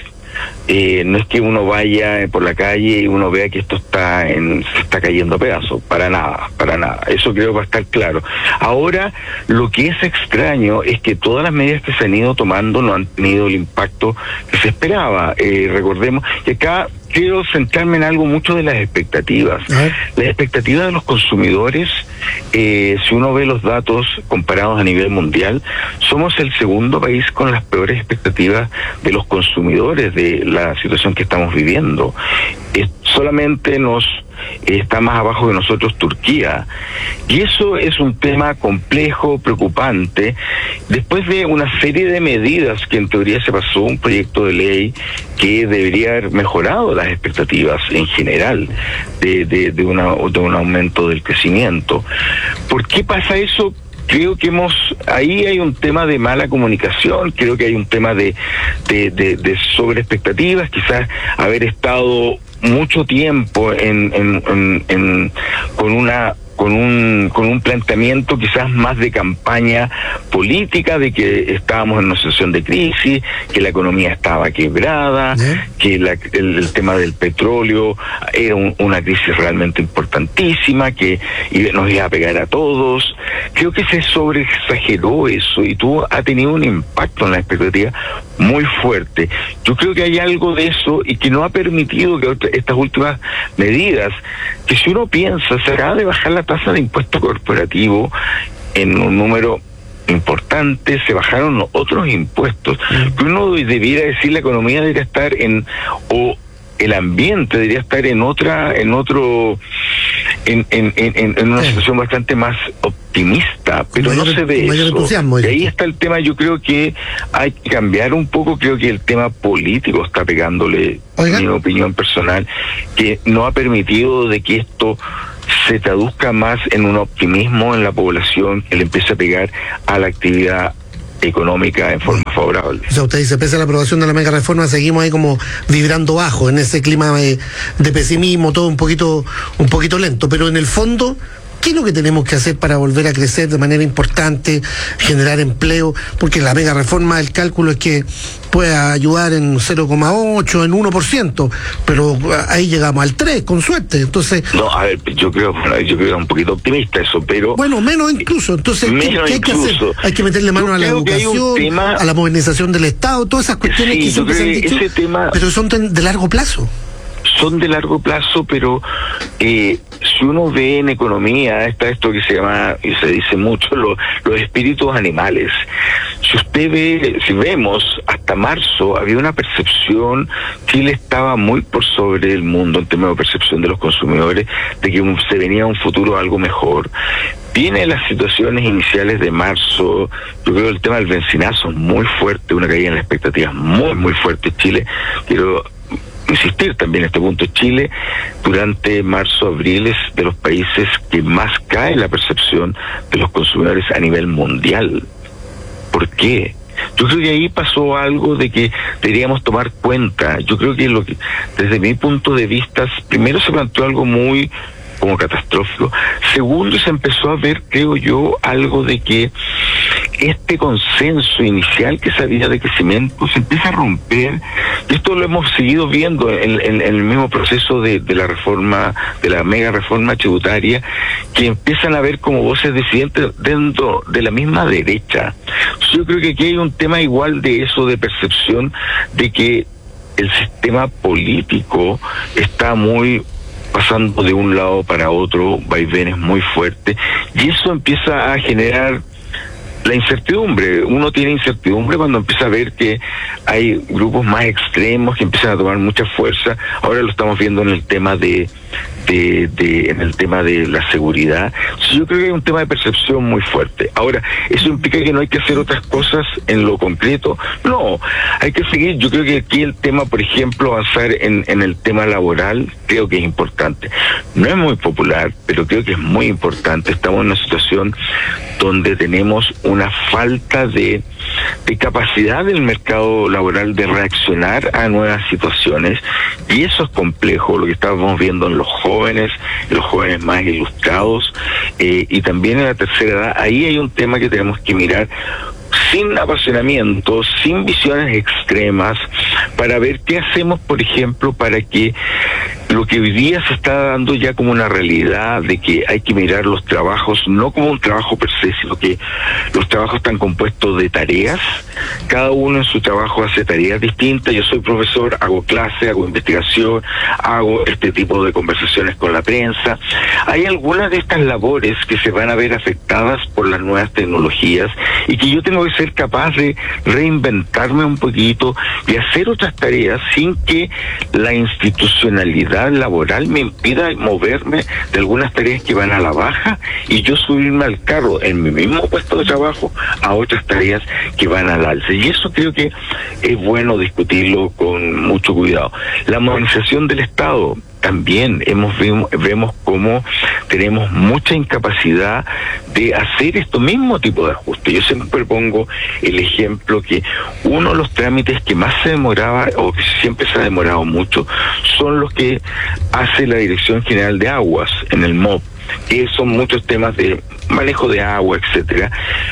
eh, no es que uno vaya por la calle y uno vea que esto está en, se está cayendo a pedazos. Para nada, para nada. Eso creo que va a estar claro. Ahora, lo que es extraño es que todas las medidas que se han ido tomando no han tenido el impacto que se esperaba. Eh, recordemos que acá quiero centrarme en algo mucho de las expectativas. Las expectativas de los consumidores, eh, si uno ve los datos comparados a nivel mundial, somos el segundo país con las peores expectativas de los consumidores de la situación que estamos viviendo. Eh, solamente nos eh, está más abajo que nosotros Turquía. Y eso es un tema complejo, preocupante. Después de una serie de medidas que en teoría se pasó un proyecto de ley que debería haber mejorado las expectativas en general de, de, de, una, de un aumento del crecimiento. ¿Por qué pasa eso? Creo que hemos, ahí hay un tema de mala comunicación, creo que hay un tema de, de, de, de sobre expectativas, quizás haber estado mucho tiempo en, en, en, en con una con un con un planteamiento quizás más de campaña política, de que estábamos en una situación de crisis, que la economía estaba quebrada, ¿Eh? que la, el, el tema del petróleo era un, una crisis realmente importantísima, que nos iba a pegar a todos. Creo que se sobreexageró eso y tuvo, ha tenido un impacto en la expectativa muy fuerte. Yo creo que hay algo de eso y que no ha permitido que estas últimas medidas, que si uno piensa, se acaba de bajar la tasa de impuesto corporativo en un número importante, se bajaron otros impuestos, que uno debiera decir la economía debería estar en, o el ambiente debería estar en otra, en otro, en, en, en, en una situación bastante más optimista, pero mayor, no se ve eso. Y ahí está el tema. Yo creo que hay que cambiar un poco. Creo que el tema político está pegándole, en mi opinión personal, que no ha permitido de que esto se traduzca más en un optimismo en la población, que le empiece a pegar a la actividad económica en forma favorable. O sea, usted dice, pese a la aprobación de la mega reforma, seguimos ahí como vibrando bajo, en ese clima de, de pesimismo, todo un poquito, un poquito lento, pero en el fondo, ¿qué es lo que tenemos que hacer para volver a crecer de manera importante, generar empleo? Porque la mega reforma, el cálculo es que pueda ayudar en cero coma ocho, en uno por ciento, pero ahí llegamos al tres, con suerte. Entonces, no, a ver, yo creo, yo creo que era un poquito optimista eso, pero bueno, menos incluso. Entonces, ¿qué, ¿qué hay incluso. que hacer? Hay que meterle mano yo a la educación, tema, a la modernización del Estado, todas esas cuestiones sí, que siempre se han dicho, ese tema, pero son de largo plazo. Son de largo plazo, pero eh, si uno ve en economía, está esto que se llama, y se dice mucho, lo, los espíritus animales. Si usted ve, si vemos, hasta marzo había una percepción, Chile estaba muy por sobre el mundo en términos de percepción de los consumidores, de que un, se venía un futuro algo mejor. Viene las situaciones iniciales de marzo, yo creo que el tema del bencinazo es muy fuerte, una caída en las expectativas muy, muy fuerte. Chile, quiero insistir también en este punto, Chile durante marzo, abril es de los países que más cae la percepción de los consumidores a nivel mundial. ¿Por qué? Yo creo que ahí pasó algo de que deberíamos tomar cuenta. Yo creo que, lo que desde mi punto de vista, primero se planteó algo muy como catastrófico. Segundo, se empezó a ver, creo yo, algo de que este consenso inicial que se había de crecimiento se empieza a romper. Y esto lo hemos seguido viendo en, en, en el mismo proceso de, de la reforma, de la mega reforma tributaria, que empiezan a ver como voces disidentes dentro de la misma derecha. Yo creo que aquí hay un tema igual de eso, de percepción de que el sistema político está muy pasando de un lado para otro, vaivenes muy fuertes, y eso empieza a generar la incertidumbre. Uno tiene incertidumbre cuando empieza a ver que hay grupos más extremos que empiezan a tomar mucha fuerza. Ahora lo estamos viendo en el tema de De, de, en el tema de la seguridad. Yo creo que hay un tema de percepción muy fuerte. Ahora, ¿eso implica que no hay que hacer otras cosas en lo concreto? No, hay que seguir. Yo creo que aquí el tema, por ejemplo, avanzar en, en el tema laboral, creo que es importante. No es muy popular, pero creo que es muy importante. Estamos en una situación donde tenemos una falta de, de capacidad del mercado laboral de reaccionar a nuevas situaciones, y eso es complejo, lo que estamos viendo en los jóvenes, en los jóvenes más ilustrados, eh, y también en la tercera edad. Ahí hay un tema que tenemos que mirar sin apasionamiento, sin visiones extremas, para ver qué hacemos, por ejemplo, para que lo que hoy día se está dando ya como una realidad de que hay que mirar los trabajos no como un trabajo per se, sino que los trabajos están compuestos de tareas. Cada uno en su trabajo hace tareas distintas. Yo soy profesor, hago clase, hago investigación, hago este tipo de conversaciones con la prensa. Hay algunas de estas labores que se van a ver afectadas por las nuevas tecnologías y que yo tengo que ser capaz de reinventarme un poquito y hacer otras tareas sin que la institucionalidad laboral me impida moverme de algunas tareas que van a la baja y yo subirme al carro en mi mismo puesto de trabajo a otras tareas que van al alza. Y eso creo que es bueno discutirlo con mucho cuidado. La modernización del Estado, también hemos vemos cómo tenemos mucha incapacidad de hacer estos mismos tipos de ajustes. Yo siempre pongo el ejemplo que uno de los trámites que más se demoraba o que siempre se ha demorado mucho son los que hace la Dirección General de Aguas en el M O P, que son muchos temas de manejo de agua, etcétera.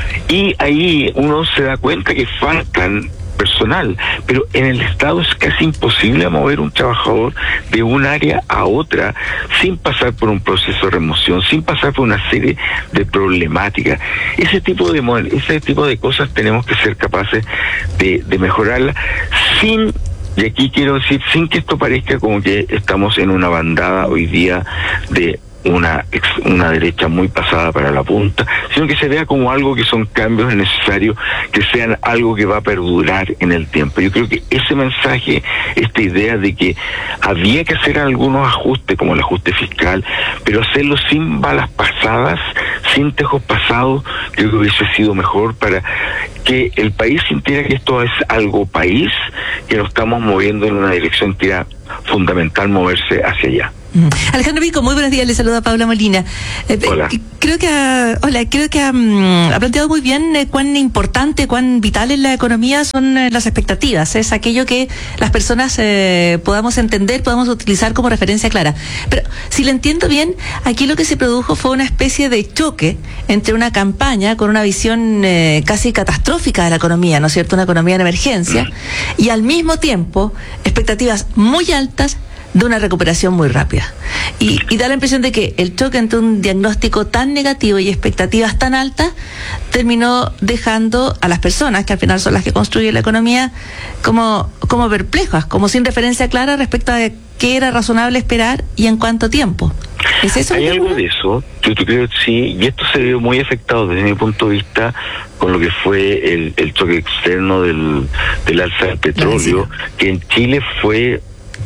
Y ahí uno se da cuenta que faltan personal, pero en el Estado es casi imposible mover un trabajador de un área a otra sin pasar por un proceso de remoción, sin pasar por una serie de problemáticas. Ese tipo de ese tipo de cosas tenemos que ser capaces de, de mejorarla sin, y aquí quiero decir, sin que esto parezca como que estamos en una bandada hoy día de una una derecha muy pasada para la punta, sino que se vea como algo que son cambios necesarios, que sean algo que va a perdurar en el tiempo. Yo creo que ese mensaje, esta idea de que había que hacer algunos ajustes, como el ajuste fiscal, pero hacerlo sin balas pasadas, sin tejos pasados, creo que hubiese sido mejor para que el país sintiera que esto es algo país, que nos estamos moviendo en una dirección que era fundamental moverse hacia allá. Alejandro Vico, muy buenos días, le saluda Paula Molina. Eh, hola. Creo que ha, hola, creo que ha, um, ha planteado muy bien eh, cuán importante, cuán vital en la economía son eh, las expectativas. Es aquello que las personas eh, podamos entender, podamos utilizar como referencia clara. Pero si lo entiendo bien, aquí lo que se produjo fue una especie de choque entre una campaña con una visión eh, casi catastrófica de la economía, ¿no es cierto? Una economía en emergencia, y al mismo tiempo expectativas muy altas de una recuperación muy rápida. Y, y da la impresión de que el choque entre un diagnóstico tan negativo y expectativas tan altas terminó dejando a las personas, que al final son las que construyen la economía, como, como perplejas, como sin referencia clara respecto a qué era razonable esperar y en cuánto tiempo. ¿Es eso? Hay algo de eso, yo creo que sí, y esto se vio muy afectado desde mi punto de vista con lo que fue el, el choque externo del, del alza del petróleo, que en Chile fue,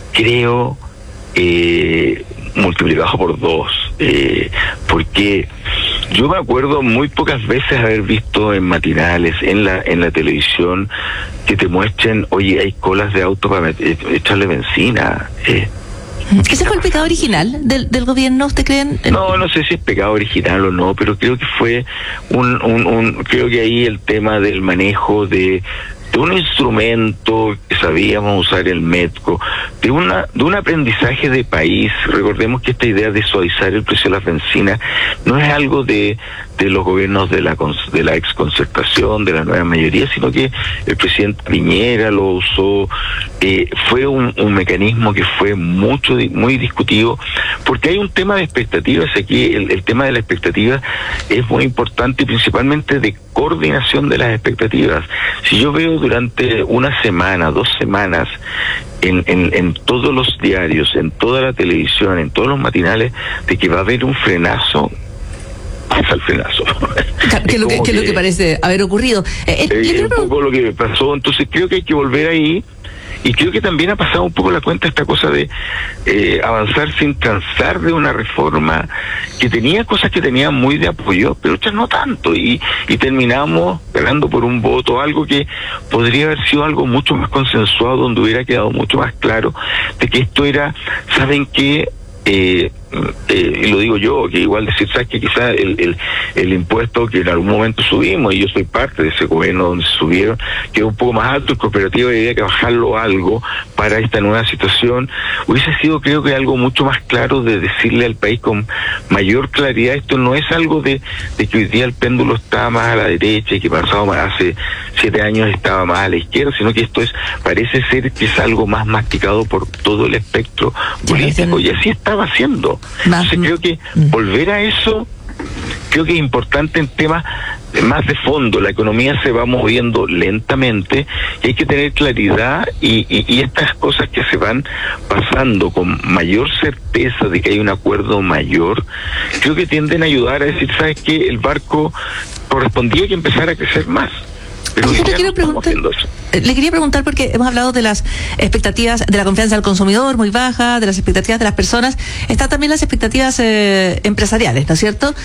creo, eh, multiplicado por dos, eh, porque Yo me acuerdo muy pocas veces haber visto en matinales, en la en la televisión, que te muestren, oye, hay colas de auto para met- echarle benzina. Eh. ¿Ese fue el pecado original del, del gobierno, usted creen? No, no sé si es pecado original o no, pero creo que fue un, un, un creo que ahí el tema del manejo de de un instrumento que sabíamos usar, el METCO, de una de un aprendizaje de país. Recordemos que esta idea de suavizar el precio de la bencina no es algo de de los gobiernos de la de la exconcertación, de la nueva mayoría, sino que el presidente Piñera lo usó. Eh, fue un, un mecanismo que fue mucho muy discutido, porque hay un tema de expectativas aquí. El, el tema de la expectativa es muy importante, principalmente de coordinación de las expectativas. Si yo veo durante una semana, dos semanas, en, en, en todos los diarios, en toda la televisión, en todos los matinales, de que va a haber un frenazo, pasa el frenazo. ¿Qué es lo que, que, lo que parece haber ocurrido? Eh, eh, es un poco lo que pasó, entonces creo que hay que volver ahí. Y creo que también ha pasado un poco la cuenta esta cosa de eh, avanzar sin transar de una reforma que tenía cosas que tenía muy de apoyo, pero otras no tanto, y, y terminamos ganando por un voto, algo que podría haber sido algo mucho más consensuado, donde hubiera quedado mucho más claro de que esto era, ¿saben qué? Eh, eh, y lo digo yo, que igual decir, sabes que quizás el, el, el impuesto que en algún momento subimos, y yo soy parte de ese gobierno donde se subieron, quedó un poco más alto, el cooperativo había que bajarlo algo para esta nueva situación. Hubiese sido, creo que algo mucho más claro de decirle al país con mayor claridad, esto no es algo de, de que hoy día el péndulo está más a la derecha y que pasado más, hace siete años estaba más a la izquierda, sino que esto es, parece ser que es algo más masticado por todo el espectro político, y así estaba haciendo. Entonces creo que volver a eso, creo que es importante en temas más de fondo. La economía se va moviendo lentamente y hay que tener claridad, y, y, y estas cosas que se van pasando con mayor certeza de que hay un acuerdo mayor, creo que tienden a ayudar a decir, ¿sabes qué? El barco correspondía que empezara a crecer más. Pero le, quiero preguntar, le quería preguntar, porque hemos hablado de las expectativas de la confianza del consumidor muy baja, de las expectativas de las personas, están también las expectativas eh, empresariales, ¿no es cierto? Sí.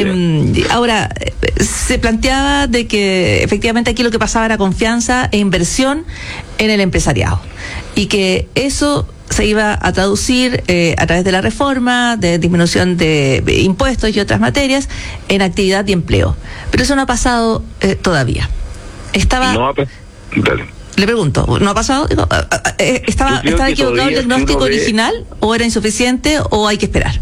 Eh, ahora, se planteaba de que efectivamente aquí lo que pasaba era confianza e inversión en el empresariado, y que eso se iba a traducir eh, a través de la reforma, de disminución de impuestos y otras materias, en actividad y empleo. Pero eso no ha pasado eh, todavía. Estaba. No, dale. Le pregunto, ¿no ha pasado? Digo, ¿Estaba, ¿estaba equivocado el diagnóstico original, ve, o era insuficiente, o hay que esperar?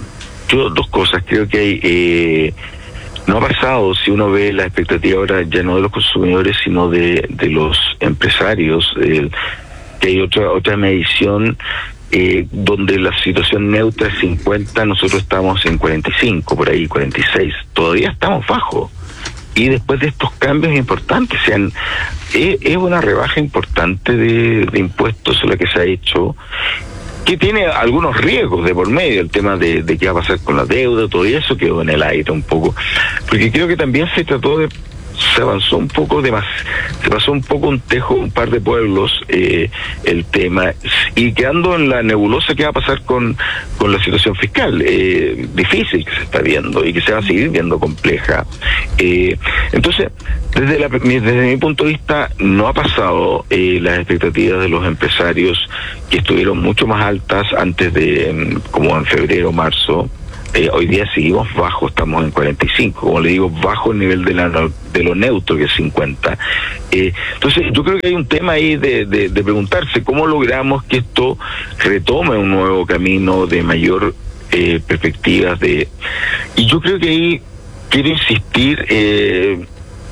Yo, dos cosas. Creo que hay. Eh, no ha pasado, si uno ve la expectativa ahora, ya no de los consumidores, sino de, de los empresarios. Eh, que hay otra otra medición eh, donde la situación neutra es cincuenta, nosotros estamos en cuarenta y cinco, por ahí, cuarenta y seis. Todavía estamos bajo. Y después de estos cambios importantes, sean, es, es una rebaja importante de, de impuestos la que se ha hecho, que tiene algunos riesgos de por medio, el tema de, de qué va a pasar con la deuda, todo eso quedó en el aire un poco, porque creo que también se trató de, se avanzó un poco de más, se pasó un poco un tejo, un par de pueblos, eh, el tema, y quedando en la nebulosa qué va a pasar con, con la situación fiscal, eh, difícil que se está viendo y que se va a seguir viendo compleja. Eh, entonces, desde, la, desde mi punto de vista, no ha pasado eh, las expectativas de los empresarios, que estuvieron mucho más altas antes de, como en febrero, marzo. Eh, hoy día seguimos bajo, estamos en cuarenta y cinco, como le digo, bajo el nivel de, la, de lo neutro, que es cincuenta. Eh, entonces, yo creo que hay un tema ahí de, de, de preguntarse cómo logramos que esto retome un nuevo camino de mayor eh, perspectivas de... Y yo creo que ahí quiero insistir eh,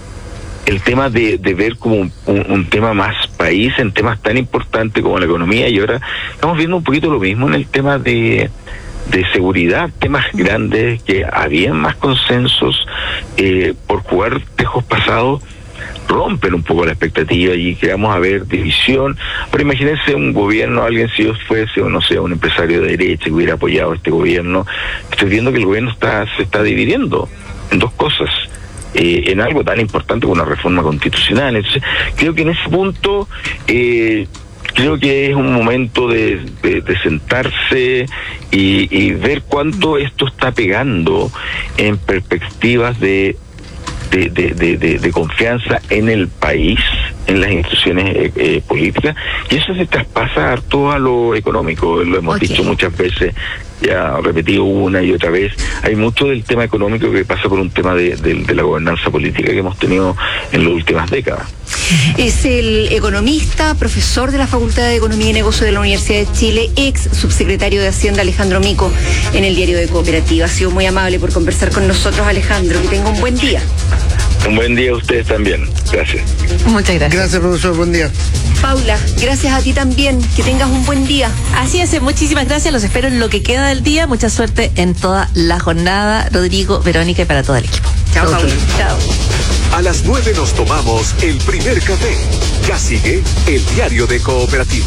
el tema de, de ver como un, un, un tema más país en temas tan importantes como la economía, y ahora estamos viendo un poquito lo mismo en el tema de... de seguridad, temas grandes que habían más consensos eh, por jugar tejos pasados, rompen un poco la expectativa y que vamos a ver división. Pero imagínense un gobierno, alguien si yo fuese, o no sé, un empresario de derecha que hubiera apoyado a este gobierno. Estoy viendo que el gobierno está se está dividiendo en dos cosas, eh, en algo tan importante como una reforma constitucional. Entonces, creo que en ese punto eh, creo que es un momento de, de, de sentarse y, y ver cuánto esto está pegando en perspectivas de De, de, de, de, de confianza en el país, en las instituciones eh, eh, políticas, y eso se traspasa harto a lo económico, lo hemos okay. dicho muchas veces, ya repetido una y otra vez. Hay mucho del tema económico que pasa por un tema de, de, de la gobernanza política que hemos tenido en las últimas décadas. Es el economista, profesor de la Facultad de Economía y Negocio de la Universidad de Chile, ex subsecretario de Hacienda Alejandro Mico, en el Diario de Cooperativa. Ha sido muy amable por conversar con nosotros, Alejandro. Que tenga un buen día. Un buen día a ustedes también. Gracias. Muchas gracias. Gracias, profesor. Buen día. Paula, gracias a ti también. Que tengas un buen día. Así es, muchísimas gracias. Los espero en lo que queda del día. Mucha suerte en toda la jornada, Rodrigo, Verónica, y para todo el equipo. Chao, Paula. Chao. A las nueve nos tomamos el primer café. Ya sigue el Diario de Cooperativa.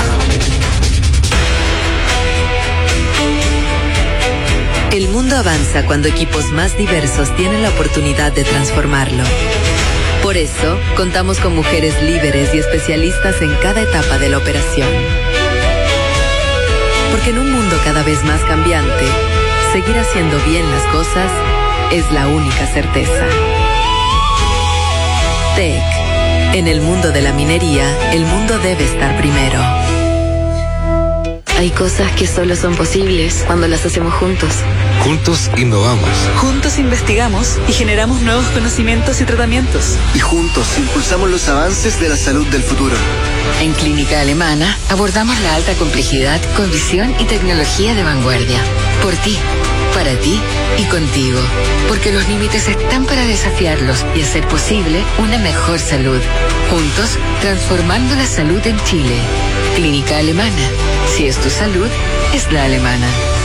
El mundo avanza cuando equipos más diversos tienen la oportunidad de transformarlo. Por eso, contamos con mujeres líderes y especialistas en cada etapa de la operación. Porque en un mundo cada vez más cambiante, seguir haciendo bien las cosas es la única certeza. T E C. En el mundo de la minería, el mundo debe estar primero. Hay cosas que solo son posibles cuando las hacemos juntos. Juntos innovamos. Juntos investigamos y generamos nuevos conocimientos y tratamientos. Y juntos impulsamos los avances de la salud del futuro. En Clínica Alemana abordamos la alta complejidad con visión y tecnología de vanguardia. Por ti, para ti y contigo. Porque los límites están para desafiarlos y hacer posible una mejor salud. Juntos, transformando la salud en Chile. Clínica Alemana. Si es tu salud, es la alemana.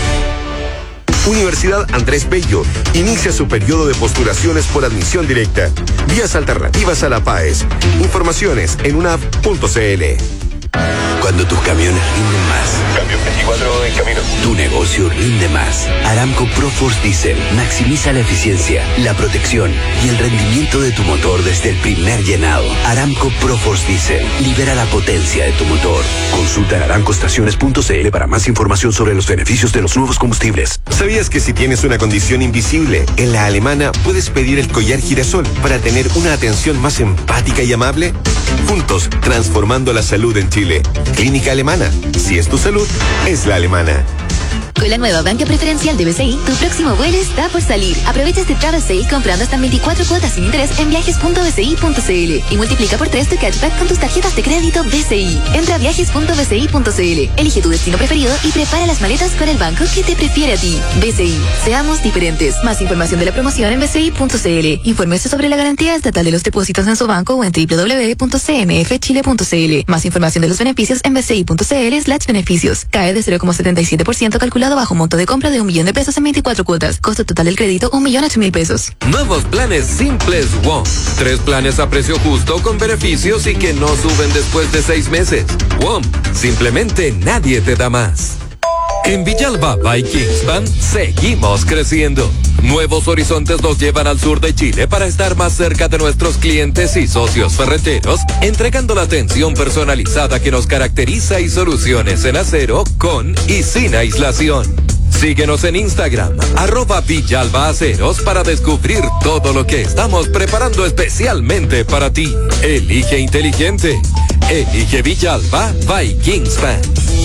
Universidad Andrés Bello inicia su periodo de postulaciones por admisión directa. Vías alternativas a la PAES. Informaciones en una app punto c l. Cuando tus camiones rinden más. Cambio veinticuatro en camino. Tu negocio rinde más. Aramco ProForce Diesel maximiza la eficiencia, la protección y el rendimiento de tu motor desde el primer llenado. Aramco ProForce Diesel libera la potencia de tu motor. Consulta en aramco estaciones punto c l para más información sobre los beneficios de los nuevos combustibles. ¿Sabías que si tienes una condición invisible, en la alemana puedes pedir el collar girasol para tener una atención más empática y amable? Juntos, transformando la salud en Chile. Clínica Alemana. Si es tu salud, es la alemana. Con la nueva banca preferencial de B C I, tu próximo vuelo está por salir. Aprovecha este travel sale comprando hasta veinticuatro cuotas sin interés en viajes punto b c i punto c l y multiplica por tres tu cashback con tus tarjetas de crédito B C I. Entra a viajes punto b c i punto c l, elige tu destino preferido y prepara las maletas con el banco que te prefiere a ti. B C I. Seamos diferentes. Más información de la promoción en b c i punto c l. Infórmese sobre la garantía estatal de los depósitos en su banco o en w w w punto c m f chile punto c l. Más información de los beneficios en b c i punto c l slash beneficios. Cae de cero coma setenta y siete por ciento calculado bajo monto de compra de un millón de pesos en veinticuatro cuotas. Costo total del crédito un millón ocho mil pesos. Nuevos planes simples W O M. Tres planes a precio justo con beneficios y que no suben después de seis meses. W O M. Simplemente nadie te da más. En Villalba by Kingspan seguimos creciendo. Nuevos horizontes nos llevan al sur de Chile para estar más cerca de nuestros clientes y socios ferreteros, entregando la atención personalizada que nos caracteriza y soluciones en acero con y sin aislación. Síguenos en Instagram, arroba Villalba Aceros, para descubrir todo lo que estamos preparando especialmente para ti. Elige inteligente. Elige Villalba by Kingspan.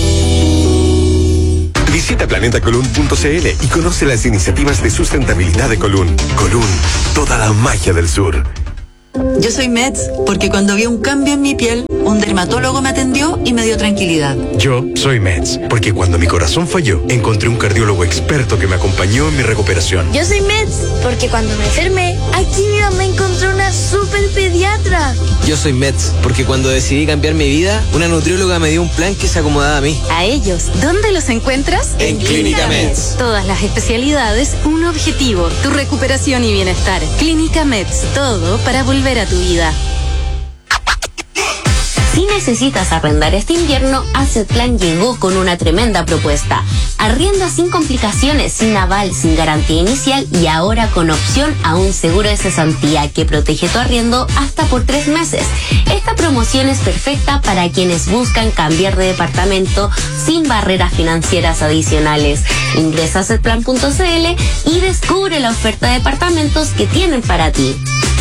Visita planeta colún punto c l y conoce las iniciativas de sustentabilidad de Colún. Colún, toda la magia del sur. Yo soy Meds porque cuando vi un cambio en mi piel, un dermatólogo me atendió y me dio tranquilidad. Yo soy Meds porque cuando mi corazón falló, encontré un cardiólogo experto que me acompañó en mi recuperación. Yo soy Meds porque cuando me enfermé, aquí mi mamá encontró una super pediatra. Yo soy Meds porque cuando decidí cambiar mi vida, una nutrióloga me dio un plan que se acomodaba a mí. A ellos, ¿dónde los encuentras? En Clínica Meds. Todas las especialidades, un objetivo, tu recuperación y bienestar. Clínica Meds, todo para volver a tu vida. Si necesitas arrendar este invierno, Asset Plan llegó con una tremenda propuesta. Arrienda sin complicaciones, sin aval, sin garantía inicial y ahora con opción a un seguro de cesantía que protege tu arriendo hasta por tres meses. Esta promoción es perfecta para quienes buscan cambiar de departamento sin barreras financieras adicionales. Ingresa a asset plan punto c l y descubre la oferta de departamentos que tienen para ti.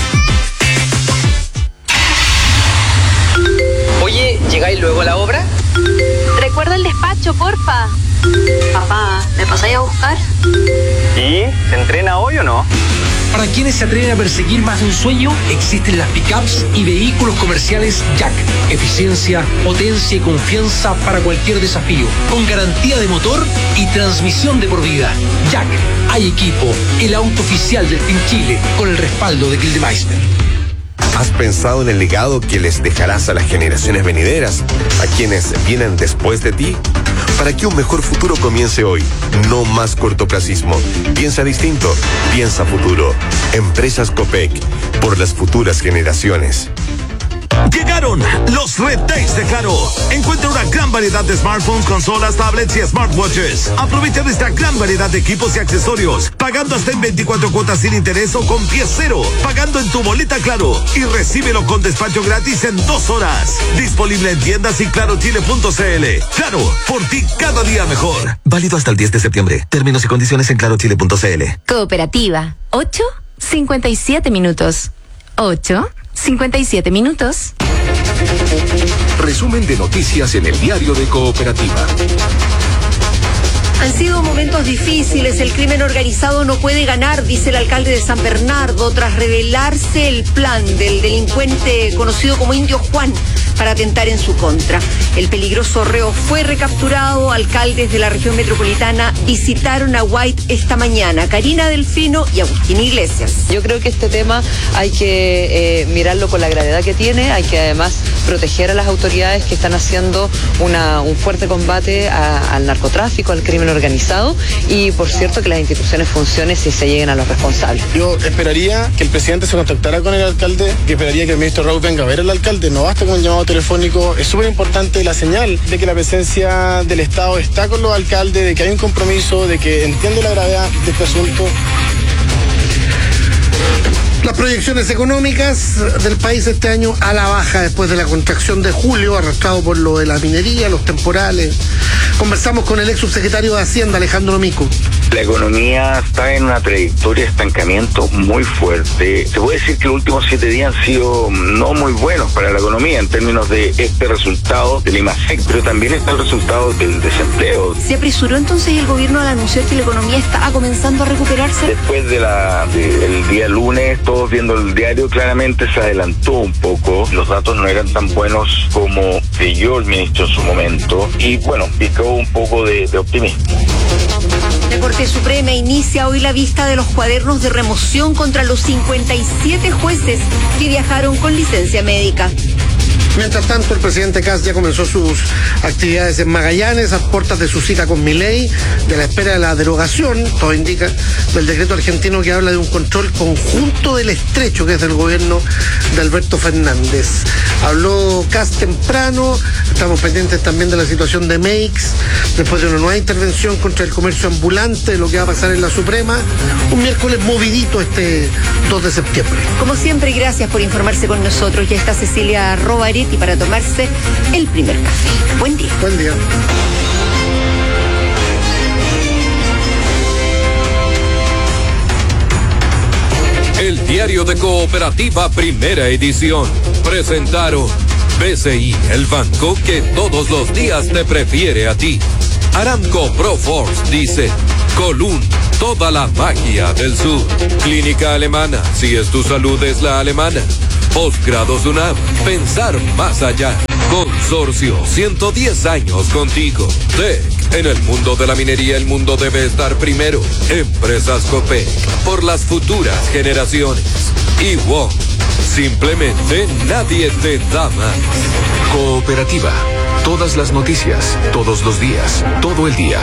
Oye, ¿llegáis luego a la obra? Recuerda el despacho, porfa. Papá, ¿me pasáis a buscar? ¿Y se entrena hoy o no? Para quienes se atreven a perseguir más de un sueño, existen las pickups y vehículos comerciales Jack. Eficiencia, potencia y confianza para cualquier desafío. Con garantía de motor y transmisión de por vida. Jack, hay equipo, el auto oficial del Team Chile, con el respaldo de Gildemeister. ¿Has pensado en el legado que les dejarás a las generaciones venideras, a quienes vienen después de ti? Para que un mejor futuro comience hoy, no más cortoplacismo. Piensa distinto, piensa futuro. Empresas Copec, por las futuras generaciones. Llegaron los Red Days de Claro. Encuentra una gran variedad de smartphones, consolas, tablets y smartwatches. Aprovecha nuestra gran variedad de equipos y accesorios, pagando hasta en veinticuatro cuotas sin interés o con pie cero, pagando en tu boleta Claro y recíbelo con despacho gratis en dos horas. Disponible en tiendas y claro chile punto c l. Claro, por ti cada día mejor. Válido hasta el diez de septiembre. Términos y condiciones en claro chile punto c l. Cooperativa, ocho cincuenta y siete minutos. ocho cincuenta y siete minutos. Resumen de noticias en el diario de Cooperativa. Han sido momentos difíciles, el crimen organizado no puede ganar, dice el alcalde de San Bernardo, tras revelarse el plan del delincuente conocido como Indio Juan para atentar en su contra. El peligroso reo fue recapturado, alcaldes de la región metropolitana visitaron a White esta mañana, Karina Delfino y Agustín Iglesias. Yo creo que este tema hay que eh, mirarlo con la gravedad que tiene, hay que además proteger a las autoridades que están haciendo una, un fuerte combate a, al narcotráfico, al crimen organizado y por cierto que las instituciones funcionen si se lleguen a los responsables. Yo esperaría que el presidente se contactara con el alcalde, que esperaría que el ministro Raúl venga a ver al alcalde, no basta con un llamado telefónico, es súper importante la señal de que la presencia del Estado está con los alcaldes, de que hay un compromiso, de que entiende la gravedad de este asunto. Las proyecciones económicas del país este año a la baja después de la contracción de julio, arrastrado por lo de la minería, los temporales. Conversamos con el ex subsecretario de Hacienda, Alejandro Mico. La economía está en una trayectoria de estancamiento muy fuerte. Se puede decir que los últimos siete días han sido no muy buenos para la economía en términos de este resultado del IMASEC, pero también está el resultado del desempleo. ¿Se apresuró entonces el gobierno al anunciar que la economía está comenzando a recuperarse? Después de la, de, el día lunes, todos viendo el diario, claramente se adelantó un poco. Los datos no eran tan buenos como creyó el ministro en su momento y bueno, picó un poco de, de optimismo. La Corte Suprema inicia hoy la vista de los cuadernos de remoción contra los cincuenta y siete jueces que viajaron con licencia médica. Mientras tanto, el presidente Kast ya comenzó sus actividades en Magallanes, a puertas de su cita con Milei, de la espera de la derogación, todo indica, del decreto argentino que habla de un control conjunto del estrecho, que es del gobierno de Alberto Fernández. Habló Kast temprano, estamos pendientes también de la situación de Meix, después de una nueva intervención contra el comercio ambulante, lo que va a pasar en la Suprema, un miércoles movidito este dos de septiembre. Como siempre, gracias por informarse con nosotros. Ya está Cecilia Robaretti para tomarse el primer café. Buen día. Buen día. El diario de Cooperativa, primera edición. Presentaron B C I, el banco que todos los días te prefiere a ti. Aramco Proforce dice, Colún, toda la magia del sur. Clínica Alemana, si es tu salud es la alemana. Posgrados UNAM, pensar más allá. Consorcio, ciento diez años contigo. T E C, en el mundo de la minería el mundo debe estar primero. Empresas Copec, por las futuras generaciones. Y W O M, simplemente nadie te da más. Cooperativa, todas las noticias, todos los días, todo el día.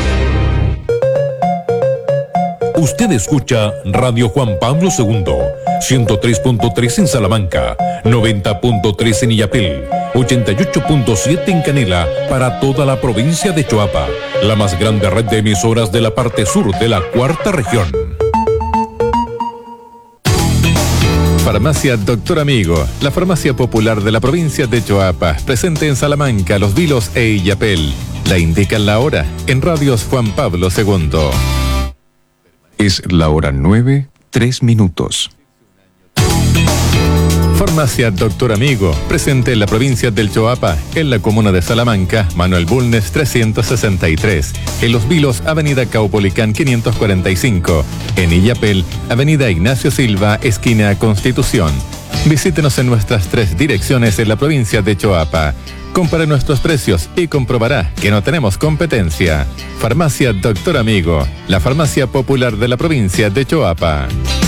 Usted escucha Radio Juan Pablo segundo, ciento tres punto tres en Salamanca, noventa punto tres en Illapel, ochenta y ocho punto siete en Canela para toda la provincia de Choapa, la más grande red de emisoras de la parte sur de la cuarta región. Farmacia Doctor Amigo, la farmacia popular de la provincia de Choapa, presente en Salamanca, Los Vilos e Illapel. La indican la hora en Radios Juan Pablo segundo. Es la hora nueve, tres minutos. Farmacia Doctor Amigo, presente en la provincia del Choapa, en la comuna de Salamanca, Manuel Bulnes trescientos sesenta y tres, en Los Vilos, Avenida Caupolicán quinientos cuarenta y cinco, en Illapel, Avenida Ignacio Silva, esquina Constitución. Visítenos en nuestras tres direcciones en la provincia de Choapa. Compare nuestros precios y comprobará que no tenemos competencia. Farmacia Doctor Amigo, la farmacia popular de la provincia de Choapa.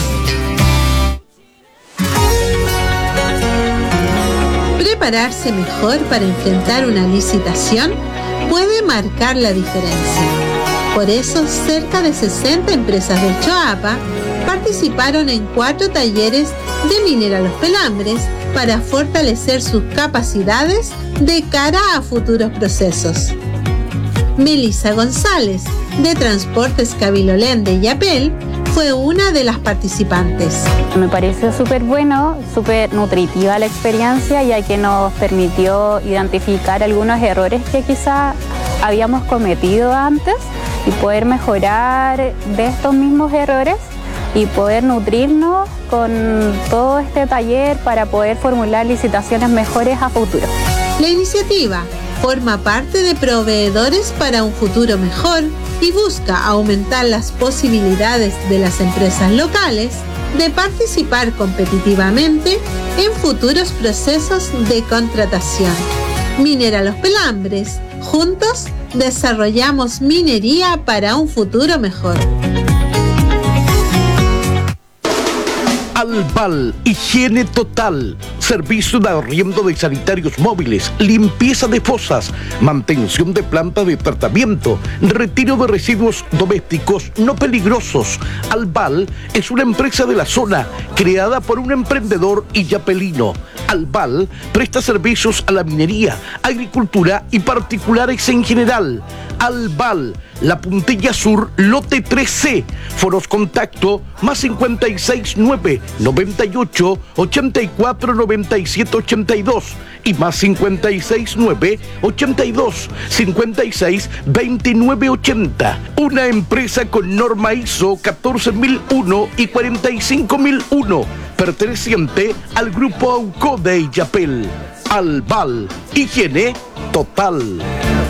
Prepararse mejor para enfrentar una licitación puede marcar la diferencia. Por eso, cerca de sesenta empresas del Choapa participaron en cuatro talleres de Minera Los Pelambres para fortalecer sus capacidades de cara a futuros procesos. Melissa González, de Transportes Cabilolén de Illapel, fue una de las participantes. Me pareció súper bueno, súper nutritiva la experiencia, ya que nos permitió identificar algunos errores que quizá habíamos cometido antes y poder mejorar de estos mismos errores y poder nutrirnos con todo este taller para poder formular licitaciones mejores a futuro. La iniciativa forma parte de Proveedores para un Futuro Mejor y busca aumentar las posibilidades de las empresas locales de participar competitivamente en futuros procesos de contratación. Minera Los Pelambres, juntos desarrollamos minería para un futuro mejor. Albal, higiene total, servicio de arriendo de sanitarios móviles, limpieza de fosas, mantención de planta de tratamiento, retiro de residuos domésticos no peligrosos. Albal es una empresa de la zona creada por un emprendedor illapelino. Albal presta servicios a la minería, agricultura y particulares en general. Albal, La Puntilla Sur, lote tres C. Foros contacto más cincuenta y seis nueve, noventa y ocho, ochenta y cuatro, noventa y siete, ochenta y dos y más cincuenta y seis nueve, ochenta y dos, cincuenta y seis, veintinueve, ochenta. Una empresa con norma I S O catorce mil uno y cuarenta y cinco mil uno, perteneciente al grupo AUCO de Illapel. Albal, higiene total.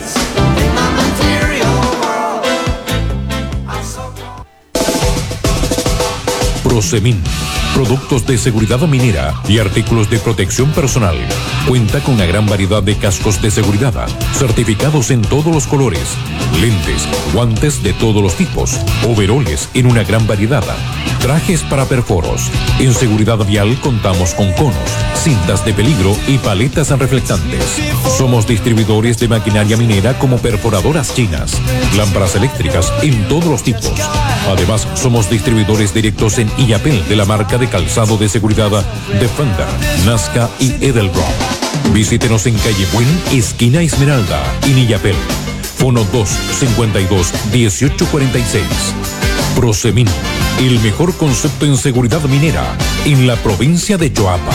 Prosemin, productos de seguridad minera y artículos de protección personal. Cuenta con una gran variedad de cascos de seguridad, certificados en todos los colores, lentes, guantes de todos los tipos, overoles en una gran variedad, trajes para perforos. En seguridad vial contamos con conos, cintas de peligro y paletas reflectantes. Somos distribuidores de maquinaria minera como perforadoras chinas, lámparas eléctricas en todos los tipos. Además, somos distribuidores directos en Illapel de la marca de calzado de seguridad Defender, Nazca y Edelbrock. Visítenos en calle Buen, esquina Esmeralda, en Illapel. Fono dos cincuenta y dos, dieciocho cuarenta y seis. Prosemin, el mejor concepto en seguridad minera en la provincia de Choapa.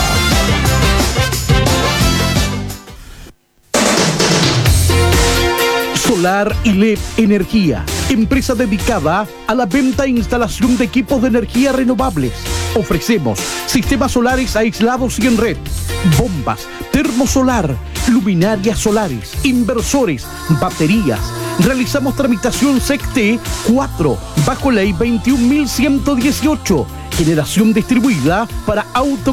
Solar y L E D Energía, empresa dedicada a la venta e instalación de equipos de energía renovables. Ofrecemos sistemas solares aislados y en red, bombas, termosolar, luminarias solares, inversores, baterías. Realizamos tramitación S E C T cuatro bajo ley veintiún mil ciento dieciocho, generación distribuida para auto